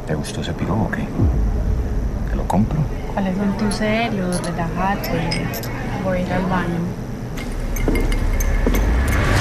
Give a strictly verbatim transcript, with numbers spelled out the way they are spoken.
¿Te gustó ese piro o qué? ¿Te lo compro? ¿Cuáles son tus celos? Relájate. Voy a ir al baño.